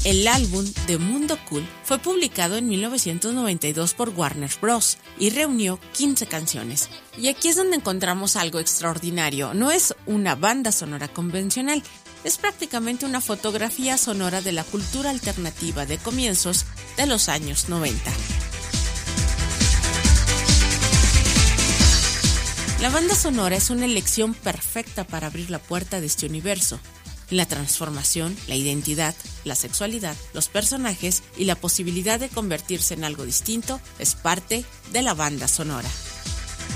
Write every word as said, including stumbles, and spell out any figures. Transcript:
El álbum de Mundo Cool fue publicado en mil novecientos noventa y dos por Warner Bros. Y reunió quince canciones. Y aquí es donde encontramos algo extraordinario. No es una banda sonora convencional, es prácticamente una fotografía sonora de la cultura alternativa de comienzos de los años noventa. La banda sonora es una elección perfecta para abrir la puerta de este universo. La transformación, la identidad, la sexualidad, los personajes y la posibilidad de convertirse en algo distinto es parte de la banda sonora.